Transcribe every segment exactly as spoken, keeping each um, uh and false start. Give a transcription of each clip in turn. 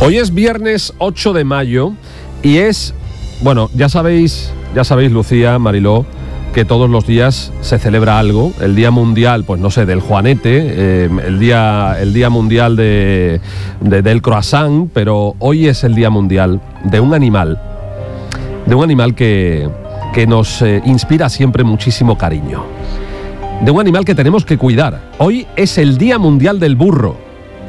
Hoy es viernes ocho de mayo y es, bueno, ya sabéis, ya sabéis, Lucía, Mariló, que todos los días se celebra algo. El Día Mundial, pues no sé, del Juanete, eh, el día, el día Mundial de, de, del croissant, pero hoy es el Día Mundial de un animal, de un animal que, que nos eh, inspira siempre muchísimo cariño, de un animal que tenemos que cuidar. Hoy es el Día Mundial del burro.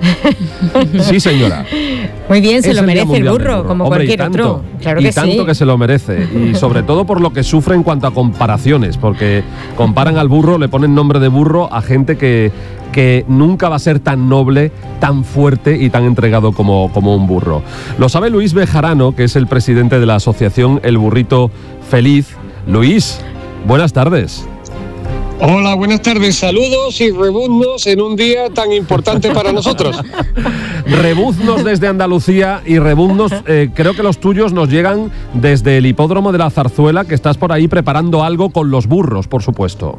Sí, señora. Muy bien, se es lo el merece el burro, burro, como Hombre, cualquier y tanto, otro. Claro y que tanto sí. que se lo merece. Y sobre todo por lo que sufre en cuanto a comparaciones, porque comparan al burro, le ponen nombre de burro a gente que, que nunca va a ser tan noble, tan fuerte y tan entregado como, como un burro. Lo sabe Luis Bejarano, que es el presidente de la asociación El Burrito Feliz. Luis, buenas tardes. Hola, buenas tardes. Saludos y rebuznos en un día tan importante para nosotros. Rebuznos desde Andalucía y rebuznos, eh, creo que los tuyos nos llegan desde el hipódromo de la Zarzuela, que estás por ahí preparando algo con los burros, por supuesto.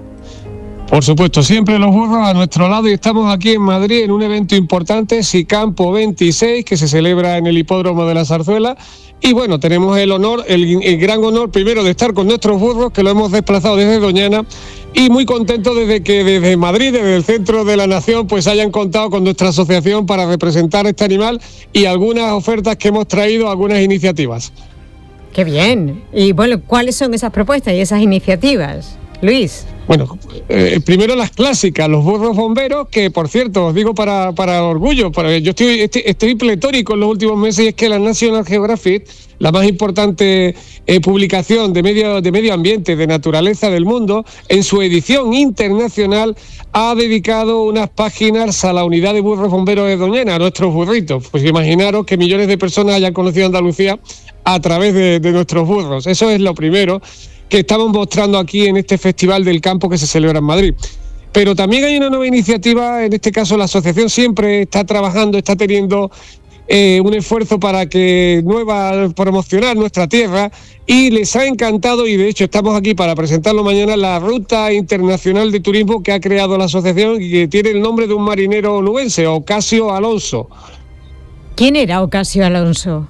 Por supuesto, siempre los burros a nuestro lado, y estamos aquí en Madrid en un evento importante, SICAMPO veintiséis, que se celebra en el hipódromo de la Zarzuela. Y bueno, tenemos el honor, el, el gran honor primero de estar con nuestros burros, que lo hemos desplazado desde Doñana, y muy contentos desde que desde Madrid, desde el centro de la nación, pues hayan contado con nuestra asociación para representar este animal y algunas ofertas que hemos traído, algunas iniciativas. ¡Qué bien! Y bueno, ¿cuáles son esas propuestas y esas iniciativas, Luis? Bueno, eh, primero las clásicas, los burros bomberos, que por cierto, os digo para, para orgullo, para, yo estoy, estoy, estoy pletórico en los últimos meses, y es que la National Geographic, la más importante eh, publicación de medio, de medio ambiente, de naturaleza del mundo, en su edición internacional ha dedicado unas páginas a la unidad de burros bomberos de Doñana, a nuestros burritos. Pues imaginaros que millones de personas hayan conocido Andalucía a través de, de nuestros burros. Eso es lo primero que estamos mostrando aquí en este Festival del Campo que se celebra en Madrid. Pero también hay una nueva iniciativa, en este caso la asociación siempre está trabajando, está teniendo eh, un esfuerzo para que nueva promocionar nuestra tierra, y les ha encantado, y de hecho estamos aquí para presentarlo mañana, la Ruta Internacional de Turismo que ha creado la asociación y que tiene el nombre de un marinero onubense, Ocasio Alonso. ¿Quién era Ocasio Alonso?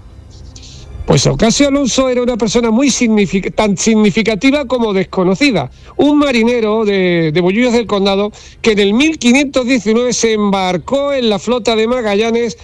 Pues Ocasio Alonso era una persona muy signific- tan significativa como desconocida. Un marinero de, de Bollullos del Condado que en el mil quinientos diecinueve se embarcó en la flota de Magallanes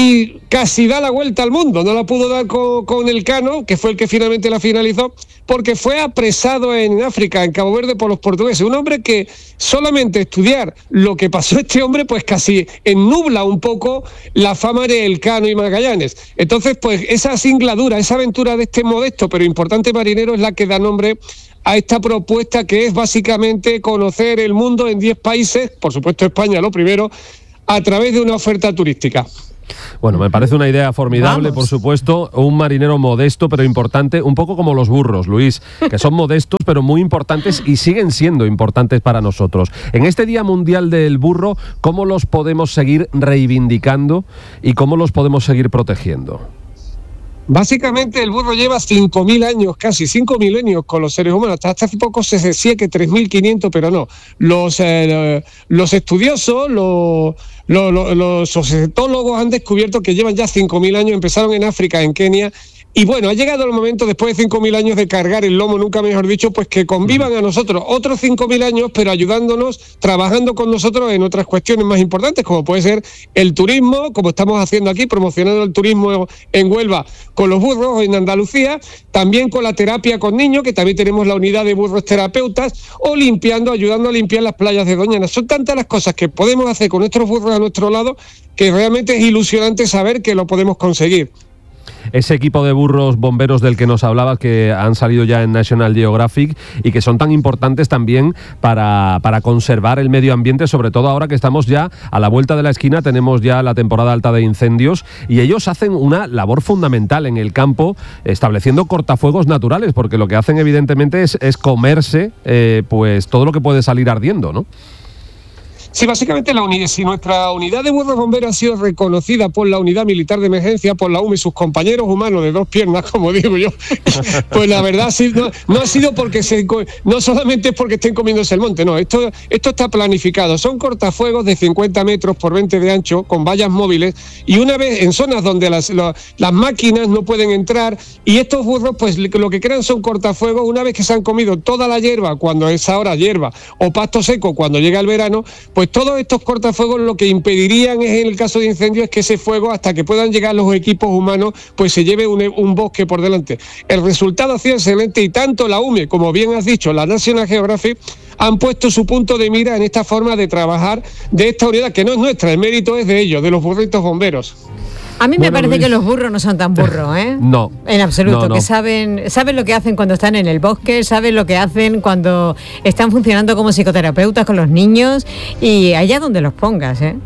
y casi da la vuelta al mundo. No la pudo dar con, con el Cano, que fue el que finalmente la finalizó, porque fue apresado en África, en Cabo Verde, por los portugueses. Un hombre que solamente estudiar lo que pasó este hombre, pues casi ennubla un poco la fama de Elcano y Magallanes. Entonces, pues esa singladura, esa aventura de este modesto pero importante marinero es la que da nombre a esta propuesta, que es básicamente conocer el mundo en diez países, por supuesto España lo primero, a través de una oferta turística. Bueno, me parece una idea formidable, Vamos. por supuesto, un marinero modesto pero importante, un poco como los burros, Luis, que son modestos pero muy importantes y siguen siendo importantes para nosotros. En este Día Mundial del Burro, ¿cómo los podemos seguir reivindicando y cómo los podemos seguir protegiendo? Básicamente el burro lleva cinco mil años, casi cinco milenios con los seres humanos. Hasta hace poco se decía que tres mil quinientos, pero no. Los, eh, los estudiosos, los, los, los, los societólogos han descubierto que llevan ya cinco mil años, empezaron en África, en Kenia. Y bueno, ha llegado el momento, después de cinco mil años de cargar el lomo, nunca mejor dicho, pues que convivan a nosotros otros cinco mil años, pero ayudándonos, trabajando con nosotros en otras cuestiones más importantes, como puede ser el turismo, como estamos haciendo aquí, promocionando el turismo en Huelva con los burros, en Andalucía, también con la terapia con niños, que también tenemos la unidad de burros terapeutas, o limpiando, ayudando a limpiar las playas de Doñana. Son tantas las cosas que podemos hacer con nuestros burros a nuestro lado, que realmente es ilusionante saber que lo podemos conseguir. Ese equipo de burros bomberos del que nos hablabas, que han salido ya en National Geographic y que son tan importantes también para, para conservar el medio ambiente, sobre todo ahora que estamos ya a la vuelta de la esquina, tenemos ya la temporada alta de incendios, y ellos hacen una labor fundamental en el campo, estableciendo cortafuegos naturales, porque lo que hacen evidentemente es, es comerse eh, pues todo lo que puede salir ardiendo, ¿no? Sí, básicamente la unidad, si nuestra unidad de burros bomberos ha sido reconocida por la unidad militar de emergencia, por la U M E y sus compañeros humanos de dos piernas, como digo yo, pues la verdad sí, no, no ha sido porque se, no solamente es porque estén comiéndose el monte, no, esto, esto está planificado. Son cortafuegos de cincuenta metros por veinte de ancho, con vallas móviles, y una vez en zonas donde las, lo, las máquinas no pueden entrar, y estos burros pues lo que crean son cortafuegos. Una vez que se han comido toda la hierba, cuando es ahora hierba, o pasto seco cuando llega el verano, pues todos estos cortafuegos lo que impedirían es, en el caso de incendio, es que ese fuego, hasta que puedan llegar los equipos humanos, pues se lleve un, un bosque por delante. El resultado ha sido excelente, y tanto la U M E como bien has dicho, la National Geographic, han puesto su punto de mira en esta forma de trabajar de esta unidad, que no es nuestra, el mérito es de ellos, de los burritos bomberos. A mí me bueno, parece Luis, que los burros no son tan burros, ¿eh? No. En absoluto, no, no. que saben, saben lo que hacen cuando están en el bosque, saben lo que hacen cuando están funcionando como psicoterapeutas con los niños, y allá donde los pongas, ¿eh?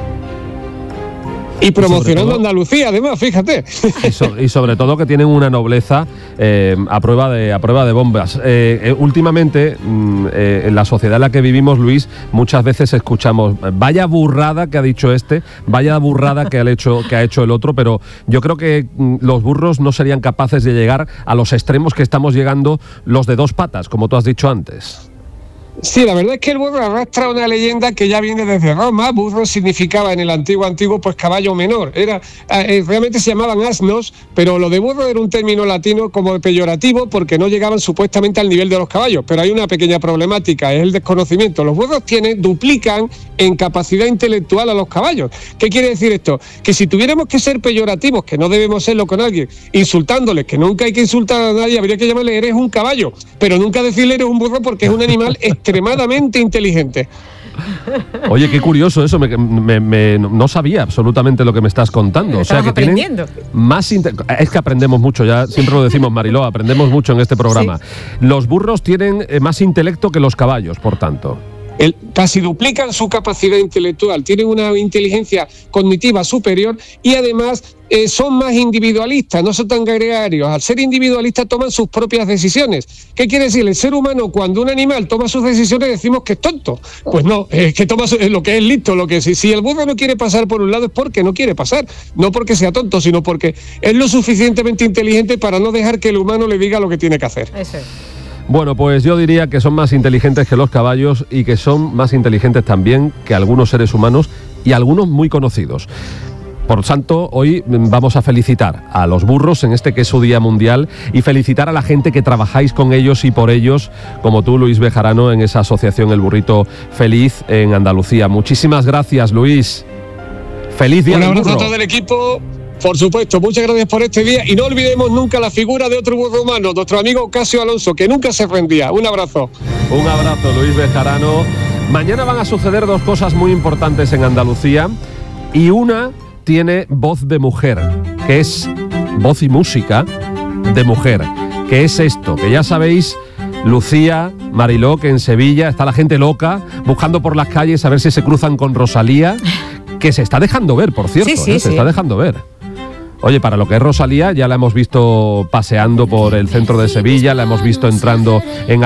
Y promocionando todo, Andalucía, además, fíjate. Y, so, y sobre todo que tienen una nobleza eh, a prueba de a prueba de bombas. Eh, eh, últimamente, mm, eh, en la sociedad en la que vivimos, Luis, muchas veces escuchamos vaya burrada que ha dicho este, vaya burrada que ha hecho, que ha hecho el otro, pero yo creo que mm, los burros no serían capaces de llegar a los extremos que estamos llegando los de dos patas, como tú has dicho antes. Sí, la verdad es que el burro arrastra una leyenda que ya viene desde Roma. Burro significaba en el antiguo antiguo pues caballo menor. Era eh, realmente se llamaban asnos, pero lo de burro era un término latino como peyorativo porque no llegaban supuestamente al nivel de los caballos. Pero hay una pequeña problemática, es el desconocimiento. Los burros tienen, duplican en capacidad intelectual a los caballos. ¿Qué quiere decir esto? Que si tuviéramos que ser peyorativos, que no debemos serlo con alguien, insultándoles, que nunca hay que insultar a nadie, habría que llamarle eres un caballo, pero nunca decirle eres un burro, porque es un animal extremadamente inteligente. Oye, qué curioso eso, me, me, me, no sabía absolutamente lo que me estás contando. O sea, que tienen más inte- es que aprendemos mucho, ya siempre lo decimos, Mariló, aprendemos mucho en este programa. Sí. Los burros tienen eh, más intelecto que los caballos, por tanto. El, casi duplican su capacidad intelectual, tienen una inteligencia cognitiva superior, y además eh, son más individualistas, no son tan gregarios. Al ser individualistas toman sus propias decisiones. ¿Qué quiere decir? El ser humano, cuando un animal toma sus decisiones, decimos que es tonto. Pues no, es que toma su, lo que es listo. Lo que si, si el burro no quiere pasar por un lado es porque no quiere pasar, no porque sea tonto, sino porque es lo suficientemente inteligente para no dejar que el humano le diga lo que tiene que hacer. Eso es. Bueno, pues yo diría que son más inteligentes que los caballos, y que son más inteligentes también que algunos seres humanos, y algunos muy conocidos. Por tanto, hoy vamos a felicitar a los burros en este que es su Día Mundial, y felicitar a la gente que trabajáis con ellos y por ellos, como tú, Luis Bejarano, en esa asociación El Burrito Feliz en Andalucía. Muchísimas gracias, Luis. Feliz Día del Burro. Un abrazo a todo el equipo. Por supuesto, muchas gracias por este día, y no olvidemos nunca la figura de otro burro humano, nuestro amigo Casio Alonso, que nunca se rendía. Un abrazo. Un abrazo, Luis Bejarano. Mañana van a suceder dos cosas muy importantes en Andalucía, y una tiene voz de mujer, que es voz y música de mujer, que es esto, que ya sabéis, Lucía, Mariló, que en Sevilla está la gente loca buscando por las calles a ver si se cruzan con Rosalía, que se está dejando ver, por cierto, sí, sí, ¿eh? se sí. está dejando ver. Oye, para lo que es Rosalía, ya la hemos visto paseando por el centro de Sevilla, la hemos visto entrando en